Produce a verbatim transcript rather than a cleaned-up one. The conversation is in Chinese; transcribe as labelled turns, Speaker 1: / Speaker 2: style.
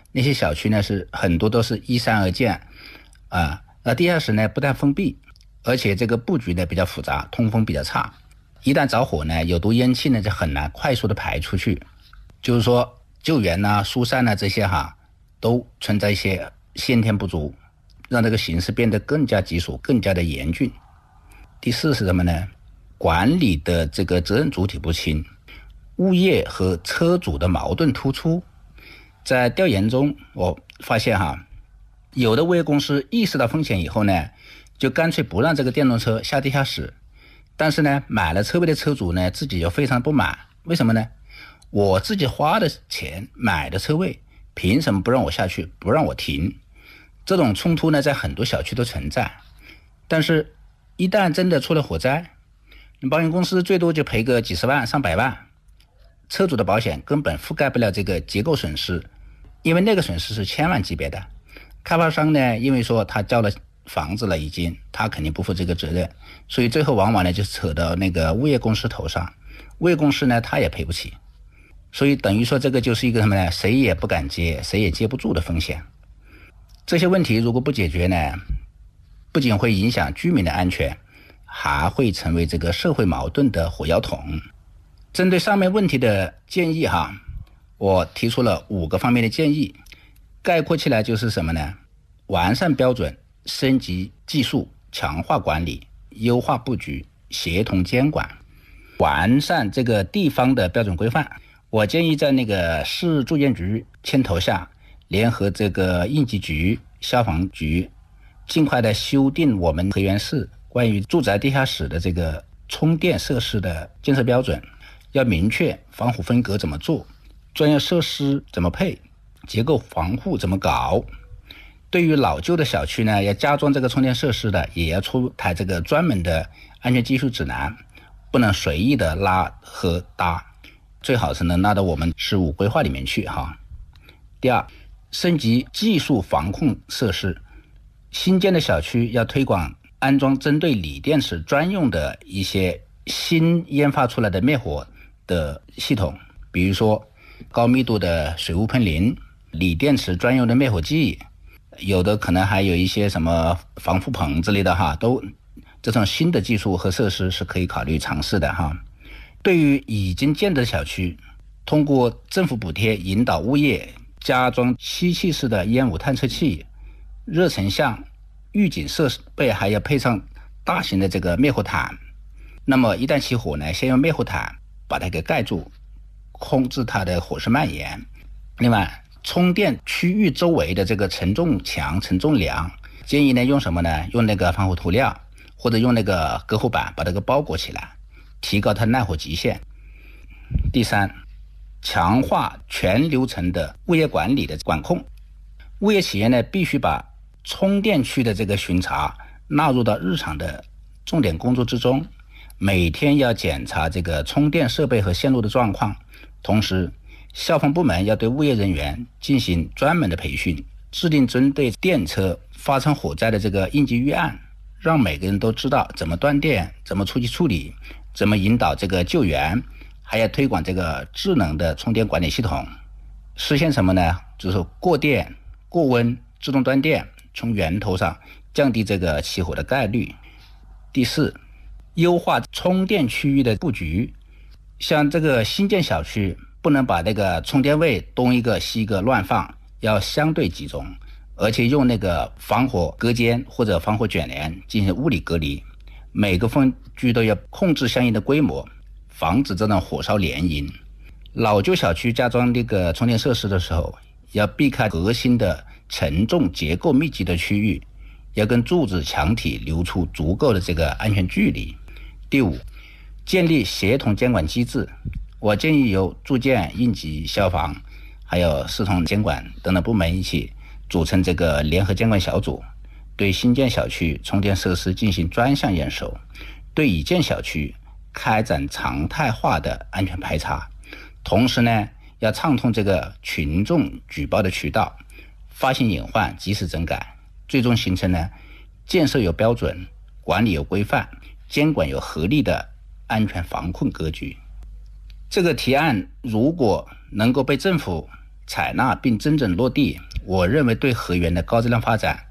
Speaker 1: 那些小区呢是很多都是依山而建啊。那地下室呢不但封闭，而且这个布局呢比较复杂，通风比较差。一旦着火呢，有毒烟气呢就很难快速的排出去，就是说救援呐、疏散呐这些哈，都存在一些先天不足，让这个形势变得更加棘手，更加的严峻。第四是什么呢？管理的这个责任主体不清，物业和车主的矛盾突出。在调研中我发现哈，有的物业公司意识到风险以后呢，就干脆不让这个电动车下地下室，但是呢，买了车位的车主呢，自己又非常不满。为什么呢？我自己花的钱买的车位，凭什么不让我下去，不让我停？这种冲突呢，在很多小区都存在。但是一旦真的出了火灾，保险公司最多就赔个几十万上百万，车主的保险根本覆盖不了这个结构损失，因为那个损失是千万级别的。开发商呢，因为说他交了房子了已经，他肯定不负这个责任，所以最后往往呢就扯到那个物业公司头上，物业公司呢他也赔不起，所以等于说这个就是一个什么呢？谁也不敢接，谁也接不住的风险。这些问题如果不解决呢，不仅会影响居民的安全，还会成为这个社会矛盾的火药桶。针对上面问题的建议哈，我提出了五个方面的建议，概括起来就是什么呢？完善标准，升级技术，强化管理，优化布局，协同监管。完善这个地方的标准规范，我建议在那个市住建局牵头下，联合这个应急局、消防局，尽快的修订我们河源市关于住宅地下室的这个充电设施的建设标准，要明确防火分隔怎么做，专业设施怎么配，结构防护怎么搞。对于老旧的小区呢，要加装这个充电设施的，也要出台这个专门的安全技术指南，不能随意的拉和搭，最好是能拉到我们十五规划里面去哈。第二，升级技术防控设施，新建的小区要推广安装针对锂电池专用的一些新研发出来的灭火的系统，比如说高密度的水雾喷淋、锂电池专用的灭火剂，有的可能还有一些什么防护棚之类的哈，都这种新的技术和设施是可以考虑尝试的哈。对于已经建的小区，通过政府补贴引导物业加装吸气式的烟雾探测器、热成像、预警设备，还要配上大型的这个灭火毯。那么一旦起火呢，先用灭火毯把它给盖住，控制它的火势蔓延。另外，充电区域周围的这个承重墙、承重梁，建议呢用什么呢？用那个防火涂料，或者用那个隔火板把这个包裹起来，提高它耐火极限。第三，强化全流程的物业管理的管控。物业企业呢必须把充电区的这个巡查纳入到日常的重点工作之中，每天要检查这个充电设备和线路的状况。同时，消防部门要对物业人员进行专门的培训，制定针对电车发生火灾的这个应急预案，让每个人都知道怎么断电，怎么出去处理，怎么引导这个救援，还要推广这个智能的充电管理系统。实现什么呢？就是过电、过温、自动断电，从源头上降低这个起火的概率。第四，优化充电区域的布局。像这个新建小区，不能把那个充电位东一个西一个乱放，要相对集中，而且用那个防火隔间或者防火卷帘进行物理隔离。每个分区都要控制相应的规模，防止这种火烧连营。老旧小区加装那个充电设施的时候，要避开核心的承重结构密集的区域，要跟柱子墙体留出足够的这个安全距离。第五，建立协同监管机制。我建议由住建、应急、消防还有市统监管等等部门一起组成这个联合监管小组，对新建小区充电设施进行专项验收，对已建小区开展常态化的安全排查。同时呢，要畅通这个群众举报的渠道，发现隐患及时整改，最终形成呢建设有标准、管理有规范、监管有合理的安全防控格局。这个提案如果能够被政府采纳并真正落地，我认为对河源的高质量发展